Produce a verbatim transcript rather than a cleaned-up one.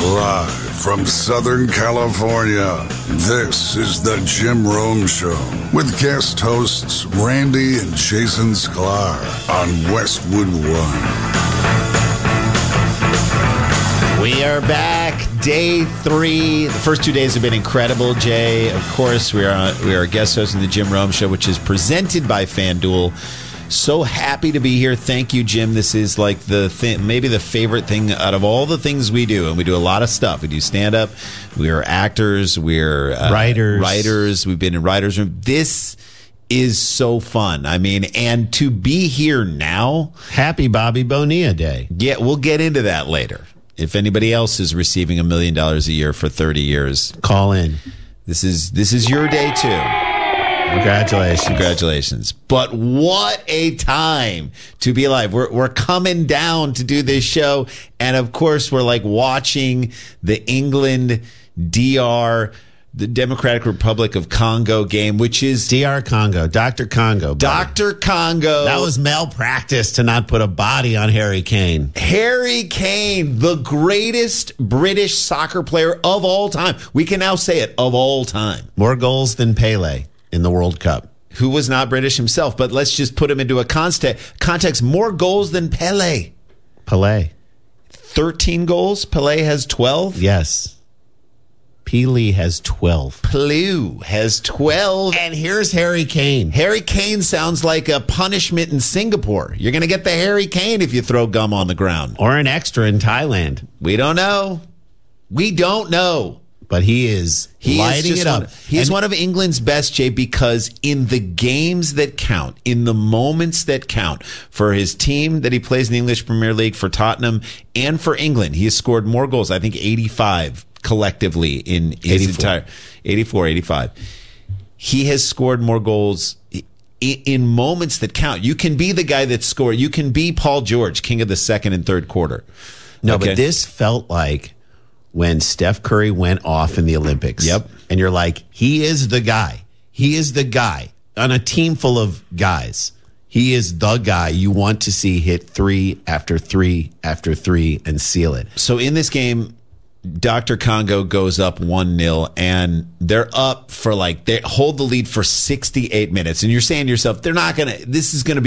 Live from Southern California, this is the Jim Rome Show with guest hosts Randy and Jason Sklar on Westwood One. We are back, day three. The first two days have been incredible, Jay. Of course, we are on, we are guest hosts in the Jim Rome Show, which is presented by FanDuel. So happy to be here. Thank you, Jim. This is like the thing, maybe the favorite thing out of all the things we do. And we do a lot of stuff. We do stand-up. We are actors. We're uh, writers. Writers. We've been in writers' room. This is so fun. I mean, and to be here now. Happy Bobby Bonilla Day. Yeah, we'll get into that later. If anybody else is receiving a million dollars a year for thirty years, call in. This is this is your day too. Congratulations. Congratulations. But what a time to be alive. We're we're coming down to do this show. And of course, we're like watching the England D R, the Democratic Republic of Congo game, which is D R Congo, Doctor Congo. Buddy. Doctor Congo. That was malpractice to not put a body on Harry Kane. Harry Kane, the greatest British soccer player of all time. We can now say it, of all time. More goals than Pele in the World Cup. Who was not British himself, but let's just put him into a context. Context, more goals than Pele. Pele. thirteen goals. Pele has twelve. Yes. Pele has twelve. Pele has twelve. And here's Harry Kane. Harry Kane sounds like a punishment in Singapore. You're going to get the Harry Kane if you throw gum on the ground. Or an extra in Thailand. We don't know. We don't know. But he is he lighting is it up. One, he's and, one of England's best, Jay, because in the games that count, in the moments that count, for his team that he plays in the English Premier League, for Tottenham, and for England, he has scored more goals, I think eighty-five collectively in his eighty-four. entire eighty-four, eighty-five. He has scored more goals in, in moments that count. You can be the guy that scored. You can be Paul George, king of the second and third quarter. No, okay? But this felt like when Steph Curry went off in the Olympics. Yep. And you're like, he is the guy. He is the guy on a team full of guys. He is the guy you want to see hit three after three after three and seal it. So in this game, Doctor Congo goes up one nil, and they're up for like, they hold the lead for sixty-eight minutes. And you're saying to yourself, they're not going to, this is going to be